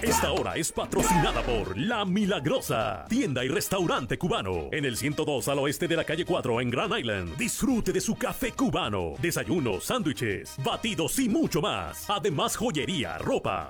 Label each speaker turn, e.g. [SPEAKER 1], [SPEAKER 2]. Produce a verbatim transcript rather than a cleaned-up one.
[SPEAKER 1] Esta hora es patrocinada por La Milagrosa, tienda y restaurante cubano, en el ciento dos al oeste de la calle cuatro en Grand Island. Disfrute de su café cubano, desayunos, sándwiches, batidos y mucho más. Además, joyería, ropa,